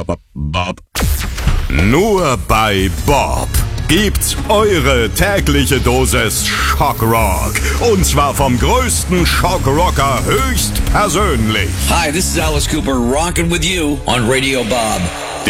Bob. Nur bei Bob gibt's eure tägliche Dosis Schockrock. Und zwar vom größten Schockrocker höchstpersönlich. Hi, this is Alice Cooper, rocking with you on Radio Bob.